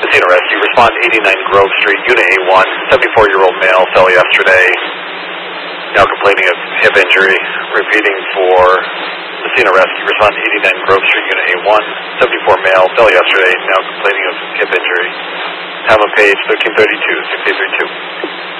Messina Rescue, respond 89 Grove Street, Unit A1, 74-year-old male, fell yesterday, now complaining of hip injury. Repeating for Messina Rescue, respond 89 Grove Street, Unit A1, 74 male, fell yesterday, now complaining of hip injury. Time on page 1332, 6832.